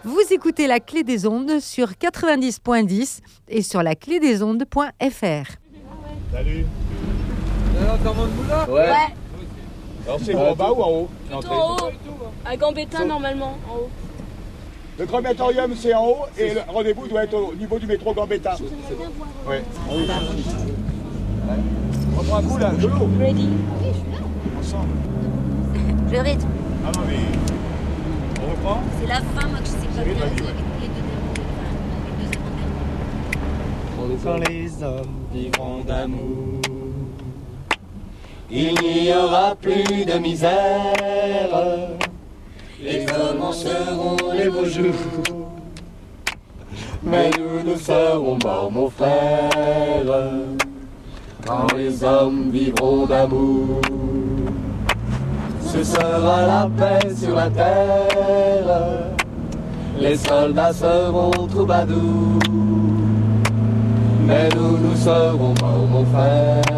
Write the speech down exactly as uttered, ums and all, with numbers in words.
Vous écoutez La Clé des Ondes sur quatre-vingt-dix point dix et sur la clé des ondes point f r. Salut. Alors, t'en montes vous là? Ouais. Alors c'est en bas ou en haut? Plutôt en haut. À Gambetta, normalement, en haut. Le crématorium c'est en haut et le rendez-vous doit être au niveau du métro Gambetta. Ouais. On prend un coup là, de l'eau. Ready. Ensemble. Le rythme. Ah non mais... On reprend? C'est la fin, moi, que je sais pas Oui, bien. vas-y, ouais. Les deux derniers. Quand les hommes vivront d'amour, il n'y aura plus de misère. Et commenceront les beaux jours. Mais nous, nous serons morts, mon frère, quand les hommes vivront d'amour. Ce sera la paix sur la terre. Les soldats seront troubadours. Mais nous, nous serons morts, mon frère,